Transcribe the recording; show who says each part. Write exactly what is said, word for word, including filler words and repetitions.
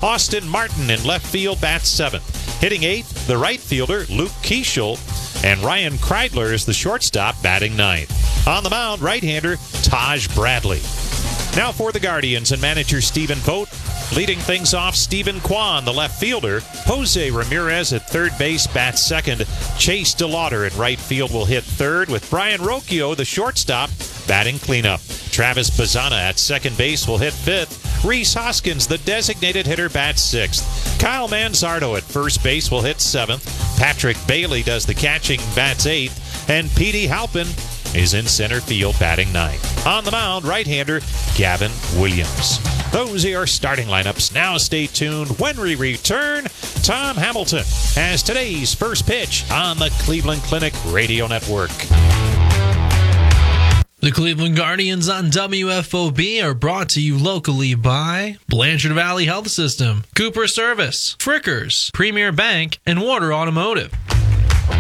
Speaker 1: Austin Martin in left field bats seventh. Hitting eighth, the right fielder, Luke Keeschel. And Ryan Kreidler is the shortstop, batting ninth. On the mound, right-hander Taj Bradley. Now for the Guardians and manager Stephen Vogt. Leading things off, Stephen Kwan, the left fielder. Jose Ramirez at third base, bats second. Chase DeLauder in right field will hit third, with Brian Rocchio, the shortstop, batting cleanup. Travis Bazzana at second base will hit fifth. Rhys Hoskins, the designated hitter, bats sixth. Kyle Manzardo at first base will hit seventh. Patrick Bailey does the catching, bats eighth. And Petey Halpin is in center field, batting ninth. On the mound, right-hander Gavin Williams. Those are your starting lineups. Now stay tuned. When we return, Tom Hamilton has today's first pitch on the Cleveland Clinic Radio Network.
Speaker 2: The Cleveland Guardians on W F O B are brought to you locally by Blanchard Valley Health System, Cooper Service, Frickers, Premier Bank, and Water Automotive.